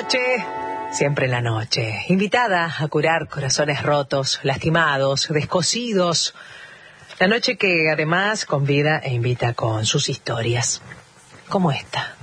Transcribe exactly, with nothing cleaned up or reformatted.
noche, siempre en la noche, invitada a curar corazones rotos, lastimados, descosidos. La noche que además convida e invita con sus historias, como esta.